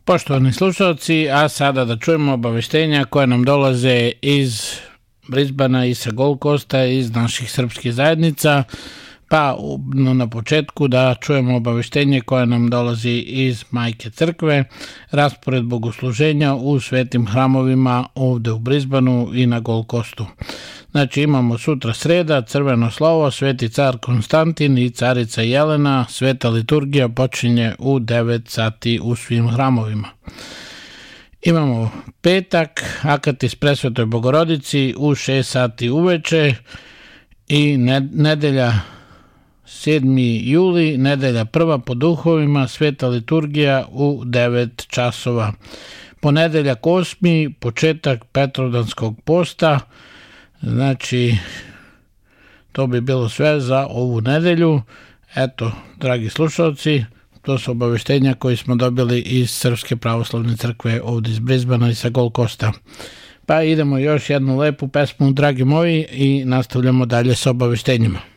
Poštovani slušalci, a sada da čujemo obaveštenja koje nam dolaze iz Brisbana i sa Gold Coasta, iz naših srpskih zajednica. Pa na početku da čujemo obaveštenje koje nam dolazi iz Majke crkve, raspored bogosluženja u svetim hramovima ovde u Brisbaneu i na Gold Coastu. Znači imamo sutra sreda, crveno slovo, Sveti car Konstantin i carica Jelena, sveta liturgija počinje u 9 sati u svim hramovima. Imamo petak, Akatis Presvetoj Bogorodici u 6 sati uveče i nedelja 7. juli, nedelja prva po duhovima, sveta liturgija u 9 časova. Ponedeljak 8. početak Petrovdanskog posta, znači to bi bilo sve za ovu nedelju. Eto, dragi slušalci, to su obaveštenja koje smo dobili iz Srpske pravoslavne crkve ovdje iz Brisbanea i sa Gold Coasta. Pa idemo još jednu lepu pesmu, dragi moji, i nastavljamo dalje sa obaveštenjima.